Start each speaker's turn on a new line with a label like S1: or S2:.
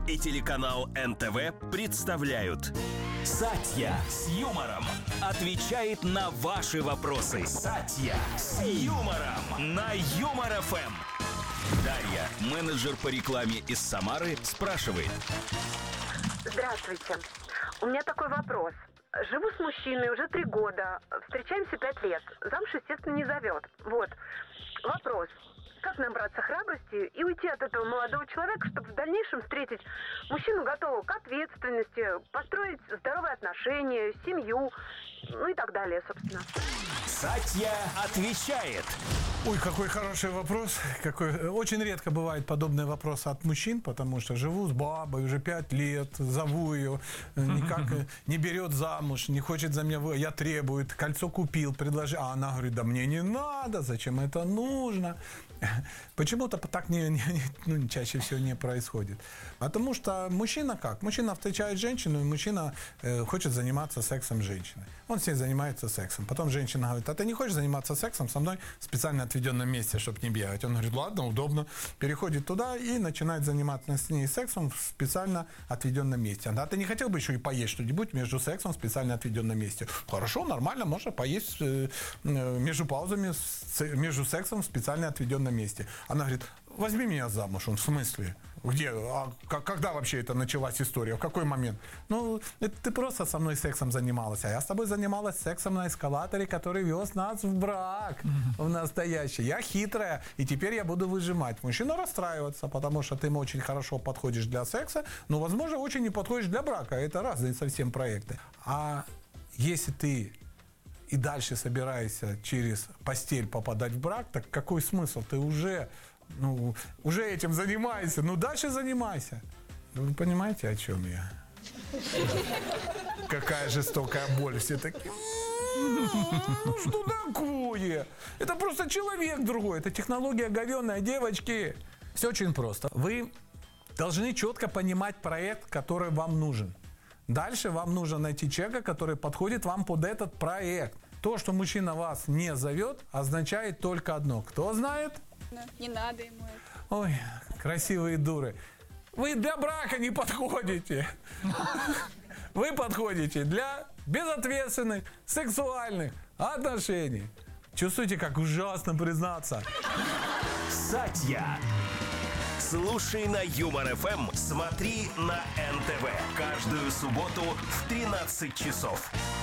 S1: и телеканал НТВ представляют «Сатья с юмором» отвечает на ваши вопросы. «Сатья с юмором» на Юмор-ФМ. Дарья, менеджер по рекламе из Самары, спрашивает.
S2: Здравствуйте. У меня такой вопрос. Живу с мужчиной уже 3 года. Встречаемся 5 лет. Замуж, естественно, не зовет. Вот. Вопрос. Как набраться храбрости и уйти от этого молодого человека, чтобы в дальнейшем встретить мужчину, готового к ответственности, построить здоровые отношения, семью, ну и так далее, собственно.
S1: Сатья отвечает.
S3: Ой, какой хороший вопрос. Очень редко бывают подобные вопросы от мужчин, потому что живу с бабой уже 5 лет, зову ее, никак не берет замуж, не хочет за меня, я требую, кольцо купил, предложил, а она говорит, да мне не надо, зачем это нужно? Почему-то так чаще всего не происходит. Потому что мужчина как? Мужчина встречает женщину, и мужчина хочет заниматься сексом с женщиной. Он с ней занимается сексом. Потом женщина говорит, а ты не хочешь заниматься сексом со мной в специально отведенном месте, чтобы не бегать? Он говорит, ладно, удобно. Переходит туда и начинает заниматься с ней сексом в специально отведенном месте. А ты не хотел бы еще и поесть что-нибудь между сексом в специально отведенном месте? Хорошо, нормально, можно поесть между паузами, между сексом в специально отведенном месте. Она говорит, возьми меня замуж. Он, в смысле? Где? Когда вообще это началась история? В какой момент? Ну, это ты просто со мной сексом занималась, а я с тобой занималась сексом на эскалаторе, который вез нас в брак, в настоящий. Я хитрая, и теперь я буду выжимать. Мужчина расстраивается, потому что ты ему очень хорошо подходишь для секса, но, возможно, очень не подходишь для брака. Это разные совсем проекты. А если ты и дальше собираешься через постель попадать в брак, так какой смысл? Ты уже этим занимаешься. Дальше занимайся. Вы понимаете, о чем я? Какая жестокая боль. Все такие, что такое? Это просто человек другой. Это технология говёная, девочки. Все очень просто. Вы должны четко понимать проект, который вам нужен. Дальше вам нужно найти человека, который подходит вам под этот проект. То, что мужчина вас не зовет, означает только одно. Кто знает?
S4: Не надо ему это.
S3: Ой, красивые дуры. Вы для брака не подходите. Вы подходите для безответственных сексуальных отношений. Чувствуете, как ужасно признаться?
S1: Сатья. Слушай на Юмор-ФМ, смотри на НТВ. Каждую субботу в 13 часов.